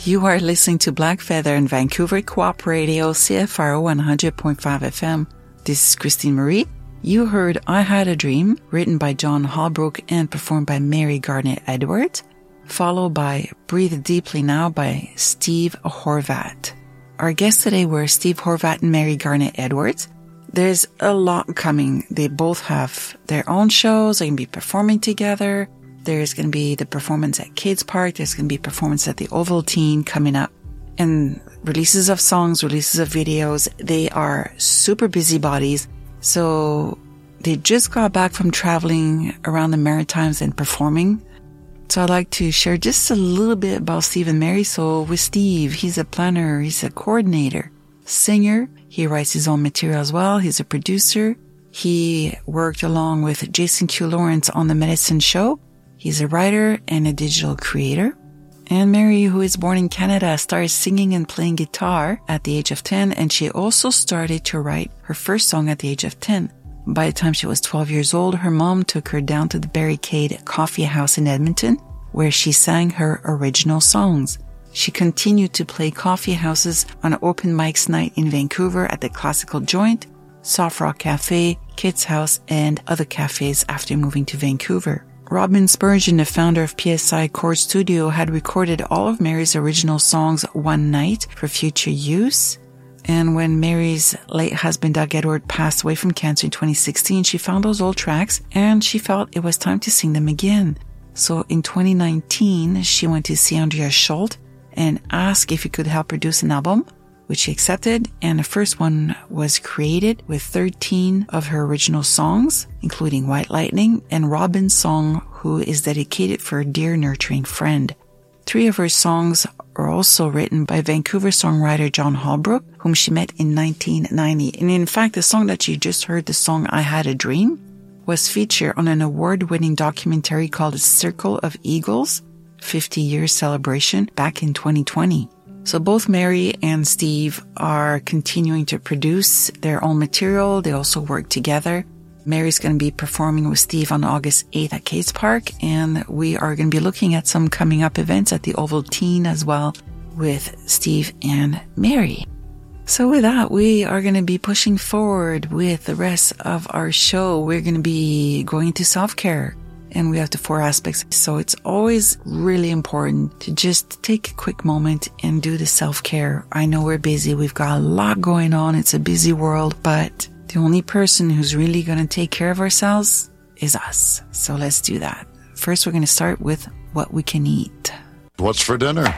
You are listening to Black Feather in Vancouver Co-op Radio, CFRO 100.5 FM. This is Christine Marie. You heard I Had a Dream, written by John Holbrook and performed by Mary Garnet Edwards, followed by Breathe Deeply Now by Steve Horvat. Our guests today were Steve Horvat and Mary Garnet Edwards. There's a lot coming. They both have their own shows. They're going to be performing together. There's going to be the performance at Cades Park. There's going to be performance at the Ovaltine coming up. And releases of songs, releases of videos. They are super busybodies. So they just got back from traveling around the Maritimes and performing. So I'd like to share just a little bit about Steve and Mary. So with Steve, he's a planner, he's a coordinator, singer. He writes his own material as well. He's a producer. He worked along with Jason Q. Lawrence on The Medicine Show. He's a writer and a digital creator. And Mary, who is born in Canada, started singing and playing guitar at the age of 10, and she also started to write her first song at the age of 10. By the time she was 12 years old, her mom took her down to the Barricade Coffee House in Edmonton, where she sang her original songs. She continued to play coffee houses on open mics night in Vancouver at the Classical Joint, Soft Rock Cafe, Kids House, and other cafes after moving to Vancouver. Robin Spurgeon, the founder of PSI Chord Studio, had recorded all of Mary's original songs one night for future use. And when Mary's late husband, Doug Edward, passed away from cancer in 2016, she found those old tracks and she felt it was time to sing them again. So in 2019, she went to see Andrea Schultz and asked if he could help produce an album, which she accepted, and the first one was created with 13 of her original songs, including White Lightning and Robin's song, who is dedicated for a dear nurturing friend. 3 of her songs are also written by Vancouver songwriter John Holbrook, whom she met in 1990. And in fact, the song that you just heard, the song I Had a Dream, was featured on an award-winning documentary called Circle of Eagles, 50-year celebration back in 2020. So both Mary and Steve are continuing to produce their own material. They also work together. Mary's going to be performing with Steve on August 8th at Cades Park, and we are going to be looking at some coming up events at the Ovaltine as well with Steve and Mary. So with that, we are going to be pushing forward with the rest of our show. We're going to be going into self-care. And we have the 4 aspects. So it's always really important to just take a quick moment and do the self-care. I know we're busy. We've got a lot going on. It's a busy world, but the only person who's really going to take care of ourselves is us. So let's do that. First, we're going to start with what we can eat. What's for dinner?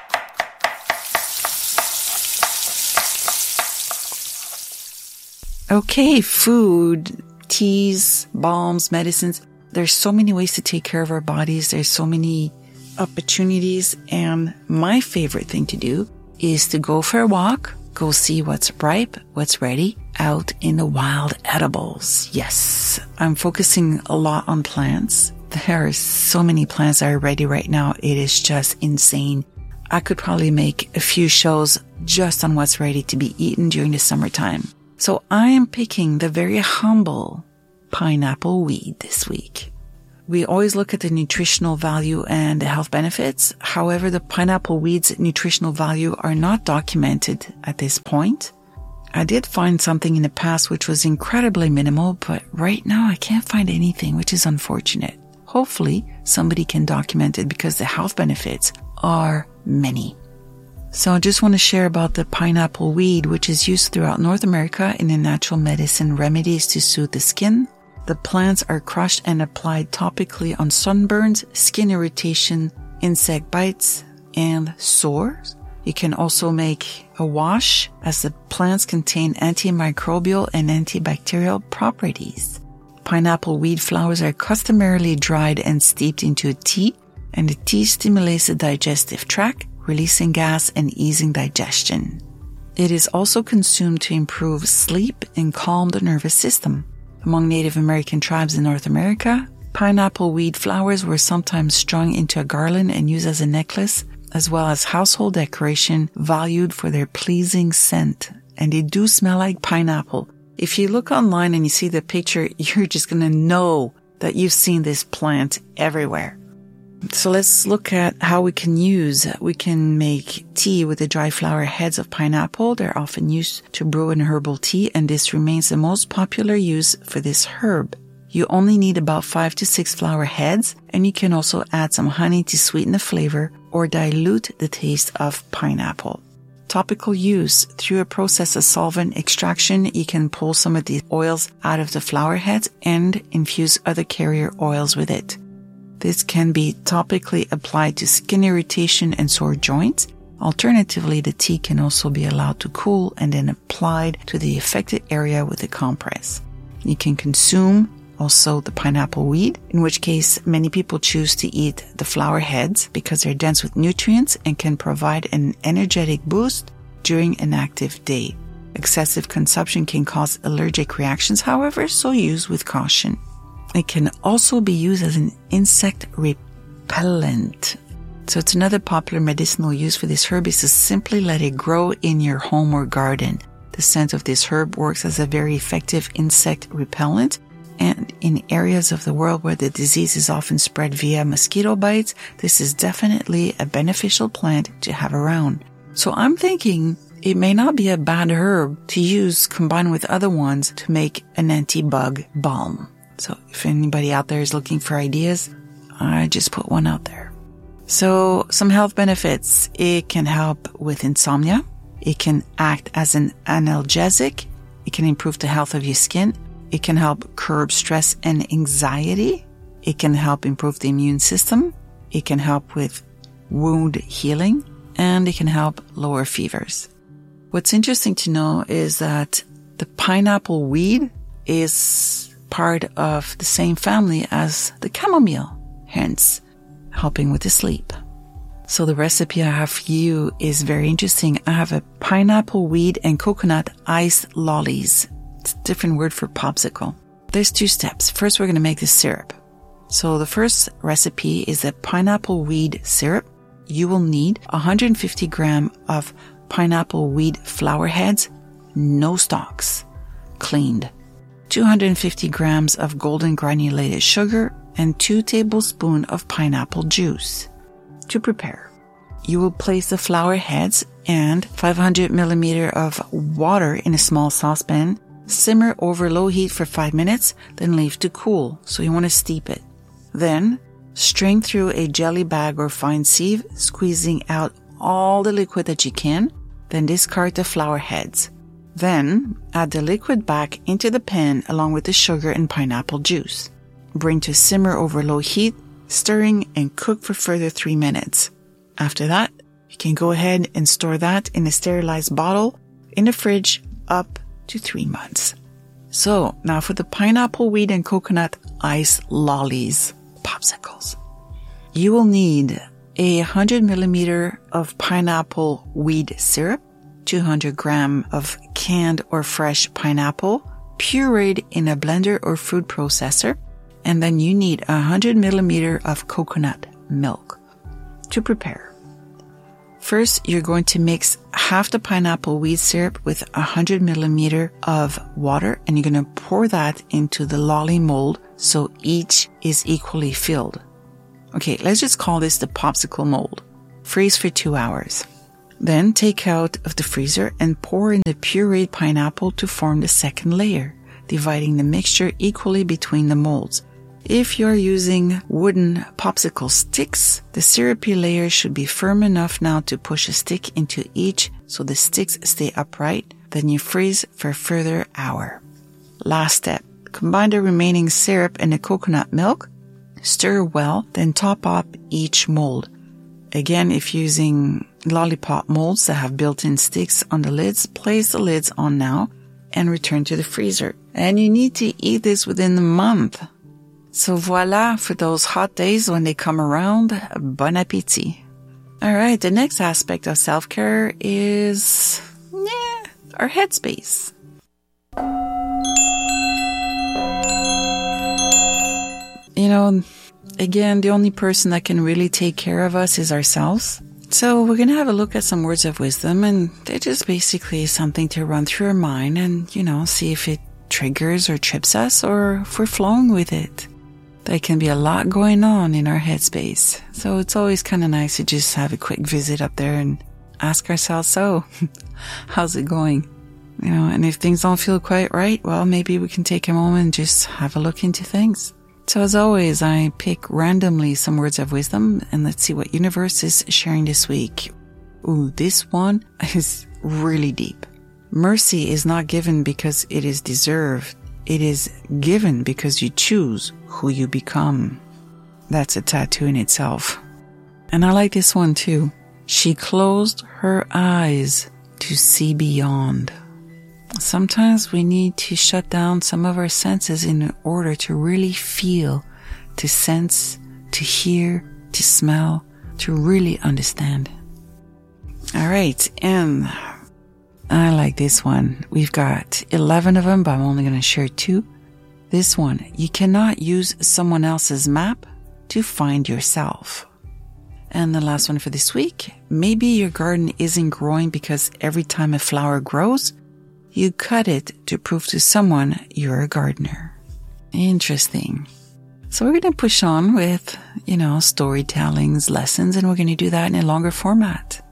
Okay, food, teas, balms, medicines. There's so many ways to take care of our bodies. There's so many opportunities. And my favorite thing to do is to go for a walk, go see what's ripe, what's ready out in the wild edibles. Yes, I'm focusing a lot on plants. There are so many plants that are ready right now. It is just insane. I could probably make a few shows just on what's ready to be eaten during the summertime. So I am picking the very humble pineapple weed this week. We always look at the nutritional value and the health benefits. However, the pineapple weed's nutritional value are not documented at this point. I did find something in the past which was incredibly minimal, but right now I can't find anything, which is unfortunate. Hopefully, somebody can document it because the health benefits are many. So I just want to share about the pineapple weed, which is used throughout North America in the natural medicine remedies to soothe the skin. The plants are crushed and applied topically on sunburns, skin irritation, insect bites, and sores. You can also make a wash as the plants contain antimicrobial and antibacterial properties. Pineapple weed flowers are customarily dried and steeped into a tea, and the tea stimulates the digestive tract, releasing gas and easing digestion. It is also consumed to improve sleep and calm the nervous system. Among Native American tribes in North America, pineapple weed flowers were sometimes strung into a garland and used as a necklace, as well as household decoration valued for their pleasing scent. And they do smell like pineapple. If you look online and you see the picture, you're just going to know that you've seen this plant everywhere. So let's look at how we can make tea with the dry flower heads of pineapple. They're often used to brew an herbal tea, and this remains the most popular use for this herb. You only need about 5 to 6 flower heads, and you can also add some honey to sweeten the flavor or dilute the taste of pineapple. Topical use. Through a process of solvent extraction, you can pull some of the oils out of the flower heads and infuse other carrier oils with it. This can be topically applied to skin irritation and sore joints. Alternatively, the tea can also be allowed to cool and then applied to the affected area with a compress. You can consume also the pineapple weed, in which case many people choose to eat the flower heads because they're dense with nutrients and can provide an energetic boost during an active day. Excessive consumption can cause allergic reactions, however, so use with caution. It can also be used as an insect repellent. So it's another popular medicinal use for this herb is to simply let it grow in your home or garden. The scent of this herb works as a very effective insect repellent, and in areas of the world where the disease is often spread via mosquito bites, this is definitely a beneficial plant to have around. So I'm thinking it may not be a bad herb to use combined with other ones to make an anti-bug balm. So if anybody out there is looking for ideas, I just put one out there. So some health benefits. It can help with insomnia. It can act as an analgesic. It can improve the health of your skin. It can help curb stress and anxiety. It can help improve the immune system. It can help with wound healing. And it can help lower fevers. What's interesting to know is that the pineapple weed is part of the same family as the chamomile, hence helping with the sleep. So the recipe I have for you is very interesting. I have a pineapple weed and coconut ice lollies. It's a different word for popsicle. There's 2 steps. First, we're going to make the syrup. So the first recipe is a pineapple weed syrup. You will need 150 grams of pineapple weed flower heads, no stalks, cleaned, 250 grams of golden granulated sugar, and 2 tablespoons of pineapple juice. To prepare, you will place the flower heads and 500 milliliters of water in a small saucepan. Simmer over low heat for 5 minutes, then leave to cool, so you want to steep it. Then, strain through a jelly bag or fine sieve, squeezing out all the liquid that you can, then discard the flower heads. Then, add the liquid back into the pan along with the sugar and pineapple juice. Bring to simmer over low heat, stirring and cook for further 3 minutes. After that, you can go ahead and store that in a sterilized bottle in the fridge up to 3 months. So, now for the pineapple weed and coconut ice lollies, popsicles. You will need 100 milliliter of pineapple weed syrup, 200 grams of canned or fresh pineapple, pureed in a blender or food processor, and then you need 100 milliliter of coconut milk. To prepare, first, you're going to mix half the pineapple weed syrup with 100 milliliter of water, and you're going to pour that into the lolly mold so each is equally filled. Okay, let's just call this the popsicle mold. Freeze for 2 hours. Then take out of the freezer and pour in the pureed pineapple to form the second layer, dividing the mixture equally between the molds. If you're using wooden popsicle sticks, the syrupy layer should be firm enough now to push a stick into each so the sticks stay upright. Then you freeze for a further hour. Last step, combine the remaining syrup and the coconut milk. Stir well, then top up each mold. Again, if using lollipop molds that have built-in sticks on the lids, place the lids on now and return to the freezer. And you need to eat this within the month. So voila, for those hot days when they come around, bon appétit. All right, the next aspect of self-care is our headspace. You know, again, the only person that can really take care of us is ourselves. So we're going to have a look at some words of wisdom, and they're just basically something to run through our mind and, see if it triggers or trips us or if we're flowing with it. There can be a lot going on in our headspace. So it's always kind of nice to just have a quick visit up there and ask ourselves, so, how's it going? You know, and if things don't feel quite right, well, maybe we can take a moment and just have a look into things. So as always, I pick randomly some words of wisdom, and let's see what universe is sharing this week. Ooh, this one is really deep. Mercy is not given because it is deserved. It is given because you choose who you become. That's a tattoo in itself. And I like this one too. She closed her eyes to see beyond. Sometimes we need to shut down some of our senses in order to really feel, to sense, to hear, to smell, to really understand. All right, and I like this one. We've got 11 of them, but I'm only going to share 2. This one, you cannot use someone else's map to find yourself. And the last one for this week, maybe your garden isn't growing because every time a flower grows, you cut it to prove to someone you're a gardener. Interesting. So we're going to push on with, storytellings, lessons, and we're going to do that in a longer format.